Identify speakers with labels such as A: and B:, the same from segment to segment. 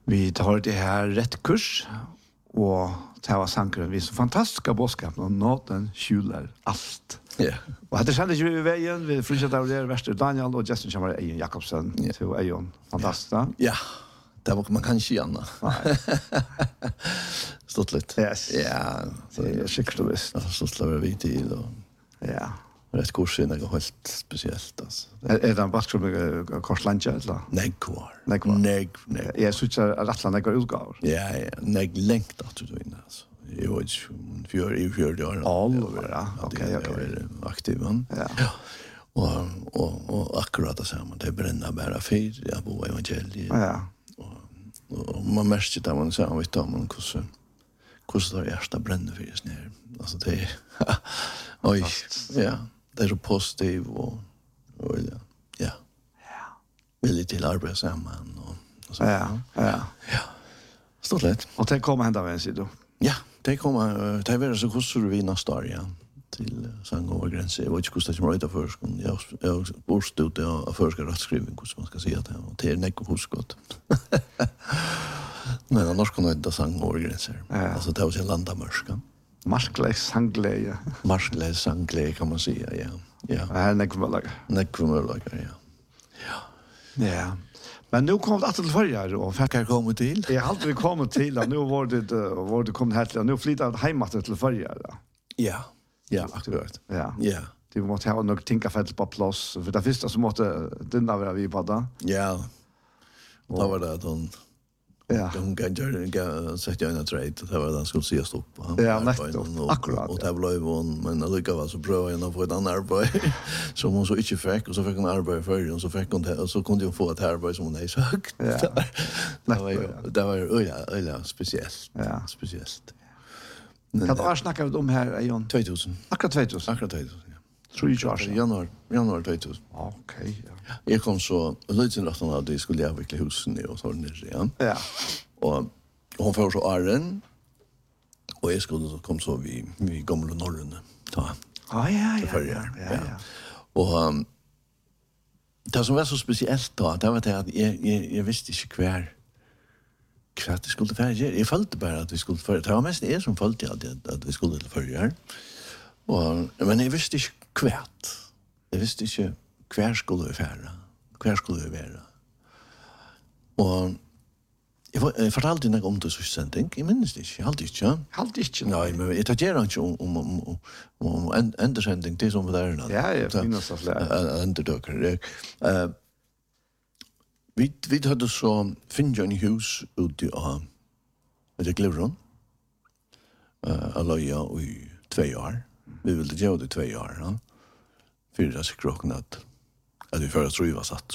A: Vi tar det här rätt kurs och det var sankren vi så fantastiska budskap och nåden skjuler allt.
B: Ja.
A: Och hade kände ju i vägen vi fortsätter av det värsta Daniel och Justin Chamber Ejon Jakobsen till Ejon. Fantastiskt.
B: Ja. Det var man kan inte gärna.
A: Nej.
B: Stått lite.
A: Yes.
B: Ja.
A: Det är säkert och visst.
B: Så slår vi tid och
A: ja.
B: Rätt kursen är helt speciellt alltså.
A: Är det en basketboll med korslanja eller?
B: Nej kvar.
A: Nej. Jag syns att rattlarna går utgåvor.
B: Ja, nej längt att du in alltså. Jag vet fjör år.
A: Ja, okej.
B: Aktiv man.
A: Ja.
B: Och akkurat det samma. Det bränner bara fyr. Jag bor evangeliet.
A: Ja.
B: Och man märker det man säger vet om hur det hjärta bränner för just ner. Alltså det oj. Ja. Det är så positiv och ja. Villig till arbeta samman och så.
A: Ja.
B: Stort lätt.
A: Och det kommer hända med en sida.
B: Ja, det kommer det är så kostar vi nästa år ja till sång över gränsen. Jag vet inte kostar som röda för skon. Jag bostod det av förska rättskrivning hur man ska säga det och det är näck huskott. Men annars kan det inte sång över gränsen. Alltså det var sin landamärska.
A: Marskläs sangläge.
B: Marskläs sangläge kan man säga, ja. Ja.
A: Det är nekvumölager.
B: Nekvumölager,
A: Ja. Men nu kom det att till förra och
B: fick jag komma till.
A: Jag har alltid kommit till och nu var det kommit här till och nu flyttar hemåt till förra.
B: Ja. Ja, akkurat.
A: Ja.
B: Ja.
A: Du måste ha något tänka fällt på plats för det första så måste denna vara vi på där.
B: Ja. Och då var det att hon de kan sätta en trade det var den skulle se stopp.
A: Ja, akkurat.
B: Och det blev hon men alltså var så bra att få ett annat arbete som hon så inte fick och så fick hon arbete för och så fick hon det och så kunde hon få ett arbete som hon hade sökt. Det var speciellt.
A: Ja.
B: Speciellt.
A: Kan du snacka om här Ejon?
B: 2000.
A: Akkurat 2000.
B: Akkurat 2000.
A: Tror jag
B: januari 2000.
A: Okej. Ja.
B: Jag kom så lite rätt att det skulle jag verkligen husen och så ner igen.
A: Ja.
B: Och hon får så arren och jag skulle så kom så vi gamla norrön. Ja. Ja. Och det som var så speciellt då, det var det att jag visste inte kvar det skulle färja. Jag följde bara att vi skulle färja. Det var mest det som följde att vi skulle färja. Men jag visste inte kvärt. Jag visste inte kvar skulle vi färra. Kvar skulle vi vara. Och jag fortalte något om det så sändning. Jag minns det inte. Halt inte. Nej, men jag tar inte om endersändning det som var där.
A: Ja, jag finner så flera.
B: Änderdökare. Vi hade så finna en hus ute av det Glevron. Alla i 2 år. Vi ville göra det 2 år. Ja. För det skrockna att vi för att tro var satt.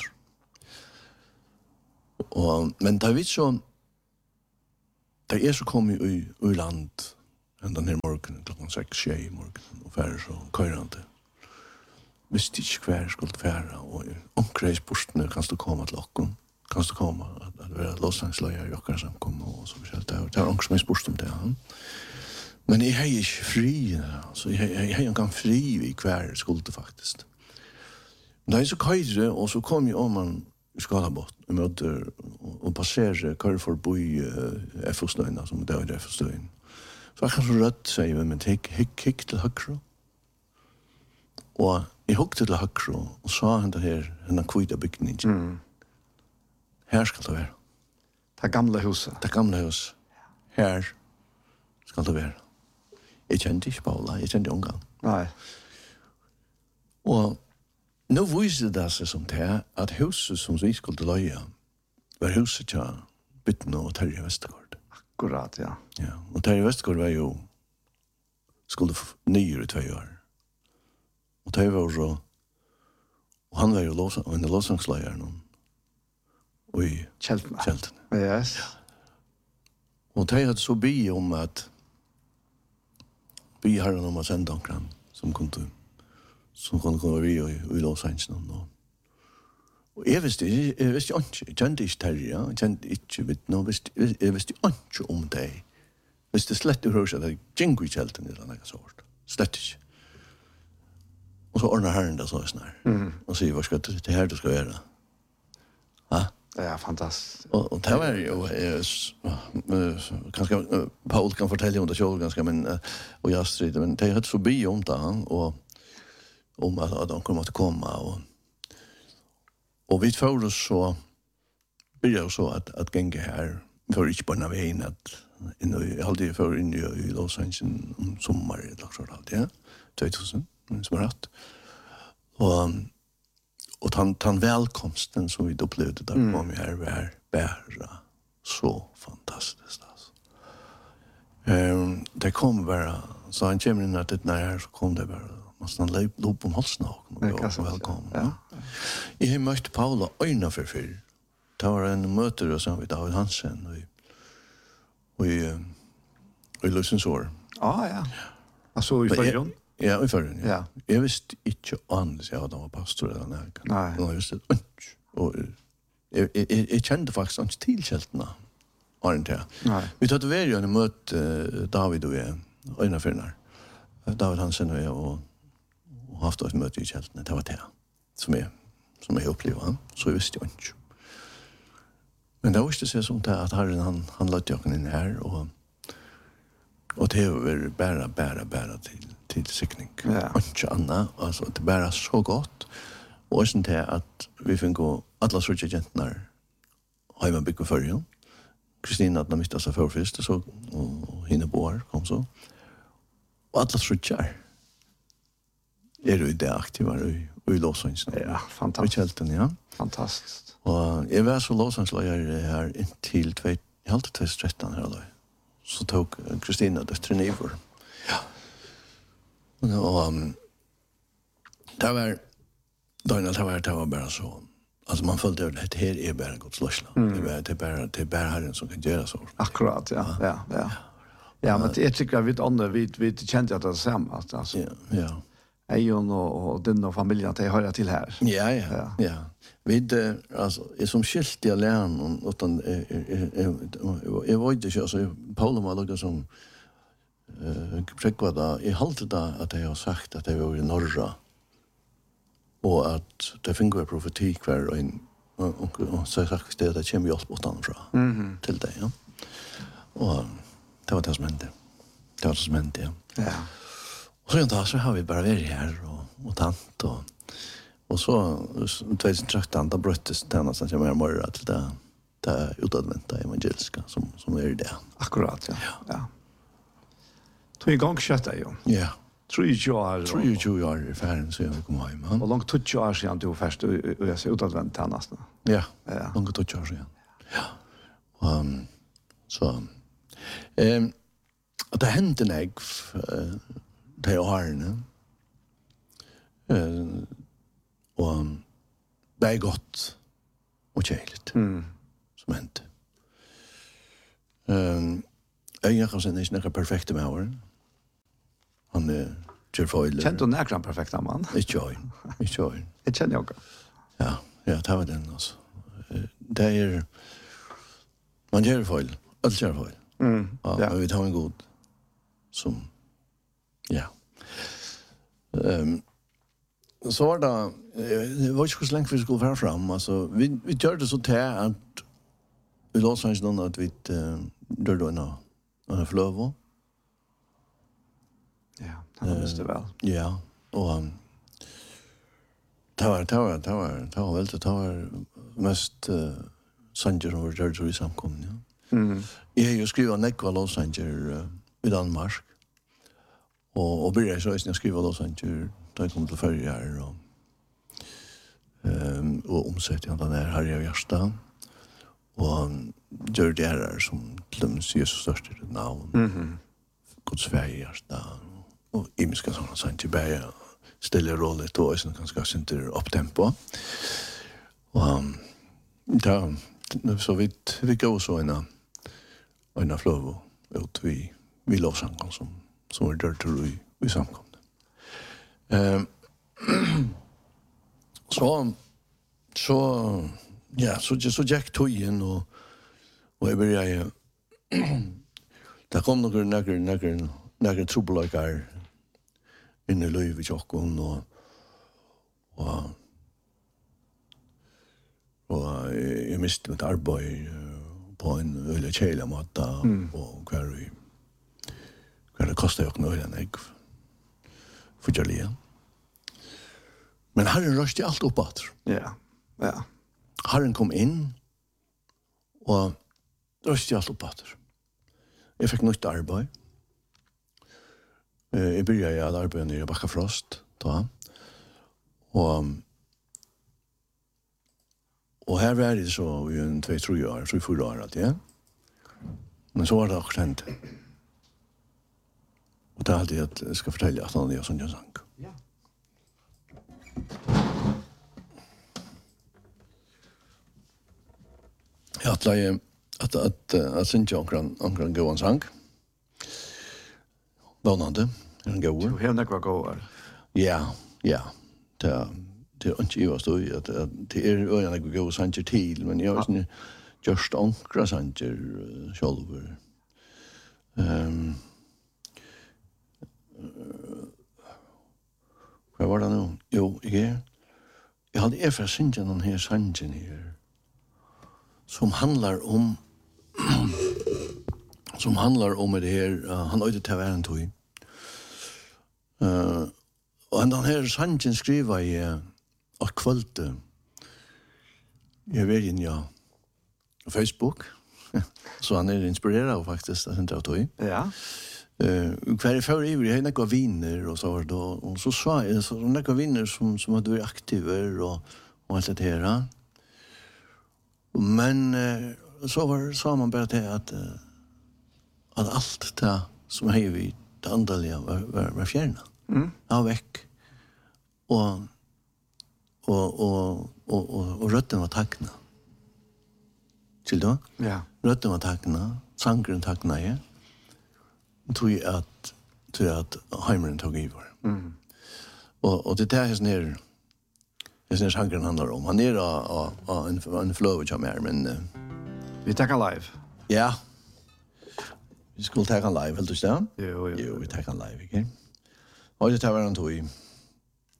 B: Och men där vi så där så kom i land ända ner morgonen klockan 6 i morgon och färre så körande. Visste inte kvar skulle färra och omkring posten kan du komma till locken. Kan du komma att vara låtsangslejer och kanske komma och så vidare. Det har också med posten där. Men jag är inte fri, alltså jag är inte fri i kvar skulle faktiskt. Det är så kajre och så kom jag om man Skalabot och möter och passerar kör förbi F-stöjna som det är F-stöjn. Så jag kan så rött säga men hick till högre. Och jag huggde till högre och sa han det här den kvita byggningen. Här ska det vara.
A: Det gamla huset.
B: Det gamla hus. Här ska det vara. Jag kände inte Paula, jag kände unga.
A: Nej.
B: Och nu visste det sig som det att huset som vi skulle löja var huset till Bytten och Terje Vestergaard.
A: Akkurat, ja.
B: Ja, och Terje Vestergaard var ju skulle nyare i 2 år. Och Terje var så och han var ju låtsangslöjaren och i Kälten.
A: Yes.
B: Och Terje hade så bi om att vi hade om att sända omkring som kunde komma vi i Los Angeles då. Och jag visste inte, jag kände inte Terje, jag kände inte vet nå, jag visste inte om det. Visste slett hur det är Jingo i Kälten eller något sånt. Slett inte. Och så ordnar herren det så snart. Och säger vad ska det här du ska göra? Ja,
A: Ja, fantastiskt.
B: Och det var ju kanske Paul kan fortälja om det själv ganska men och jag strider men det är så by om det och om att de kommer att komma och vi får det så blir det så att gänga här för inte bara vägen att i alltid för in i Los Angeles om sommar eller så där ja 2000 som rätt och han välkomsten som vi upplevde där på mig här var bara så fantastiskt alltså. Det kom bara så han kommer in att det när så kom det bara nästan lopp om halsen och välkommen. Ja. Jag har mött Paula öjna för. Det var en möte och så vi David Hansen och i Luxemburg.
A: Ja. Alltså i förrjun.
B: Ja, i förrjun.
A: Ja.
B: Jag visste inte annars jag var pastor eller något.
A: Nej.
B: Jag visste inte. Och jag kände faktiskt inte till kältarna. Nej. Vi tog det ju en möte David och jag öjna för David Hansen och jag och haft ett möte i kältarna. Det var det som jag upplevde. Så jag visste jag inte. Men det var inte så som det att Herren han lade jag in här och det var bara till sikning.
A: Ja.
B: Och inte annat. Alltså det bara så gott. Och sen det att vi fick gå alla sorts gentar hemma bygga förrjun. Kristina att mista sig för först så och hinna boar kom så. Och alla sorts är du det aktiva i Los Angeles.
A: Ja, fantastiskt.
B: Ja.
A: Fantastiskt.
B: Och jag var så Los Angeles här till 2013 här då. Så tog Kristina det tränivor. Ja. Och det var bara så. Alltså man följde att det här är bara Guds lösla. Det är bara Herren som kan göra så.
A: Akkurat, ja. Ja, men jag tycker att vi andra, vi kände att det är samma. Alltså.
B: Ja.
A: Ejon och den och familjen att det hör till här.
B: Ja. Vi alltså är som skilt i län utan jag vet inte alltså Paul har lagt som präkvada i halt där att jag har sagt att det var i norra och att det finns en profeti kvar och så sagt det att kommer ju åt bortan från till det ja. Och det var det som hände. Ja. Och så har vi bara varit här och tant och så 2013 då bröttes det nästan som mer till det utadvända evangeliska som är det.
A: Akkurat, ja. Tog igång köttet ju.
B: Ja.
A: 3
B: år i färden så jag kom hem.
A: Och långt 20 år sedan du först och jag ser utadvänt nästan.
B: Ja. Långt 20 år sedan. Ja. Så att det hände mig det årene. Och det är gott och kärligt som hände. Jag kan säga inte perfekta med åren. Han gör fel.
A: Kände du näkran perfekta man?
B: Inte jag.
A: Jag känner jag.
B: Ja, det var den alltså. Det är man gör fel. Allt gör fel. Ja, men vi tar en god som ja. Så var det var inte så länge vi skulle vara fram alltså vi gör det så till att vi låtsas inte någon att vi dör då en flöv.
A: Ja, det måste väl.
B: Ja, och det var mest Sanger som var där i samkommen. Ja. Jag har ju skrivit nekva Los Angeles i Danmark. Och började så att skriva Los Angeles då jag kom till förr och omsätter jag den här i hjärsta. Och gör det här som glöms Jesus största namn. Guds färg hjärta. Och imiska sådana Sanger börjar ställa rollet och sen ganska synter upptempo. Och så vi går så en flöv ut vi lovsången som är där till vi samkom. Så Jack tog in och jag började där kom några trubbelagar in i livet och Og jeg mistet mitt arbeid på en øyelig kjela måte, og hva det kostet jo ikke noe enn jeg fortjellige. Men Herren røste alt opp at.
A: Ja, ja.
B: Herren kom inn, og røste alt opp at. Jeg fikk nytt arbeid. Jeg begynte at arbeide nere i Bakkafrost, da. Og her var det så i en 2-3 år, 3-4 år alt, ja. Men så var det akkurat hendt. Og det er alltid at jeg skal fortelle at han er sånn jeg sang.
A: Ja.
B: Jeg at synge omkring gåen sang. Vånande, en gåer.
A: Du har nekva gåar.
B: Ja. Det er ikke i å stå i at det er øyne jeg går sanger til, men jeg har sånn gjørst ankra sanger selv. Hva var det nå? Jo, jeg hadde fra synge noen her sanger her, som handler om det her, han øyde til å være en tog. Og den her sangen skriver jeg av kvalitet. Jeg vet inn, ja, Facebook, så han inspireret faktisk, det av tog.
A: Ja.
B: Hver jeg før ivrig, jeg nekva viner, og så var det, og så sa jeg, så nekva viner som hadde vært aktiver, og alt det her. Men så sa man bare til at alt det som hei vi, det andalige, var fjernet. Av vekk. Og røtten var takkna. Til da?
A: Ja.
B: Røtten var takkna, sangren takkna jeg. Tror jeg at heimeren tog i var. Og det er sånn her, det er sangren handler om. Han er av en fløve som er, men...
A: Vi takkar live.
B: Ja. Vi skulle takke han live, helt du stedet?
A: Jo.
B: Jo, vi takker han live, ikke? Og det tar hverandre tog i.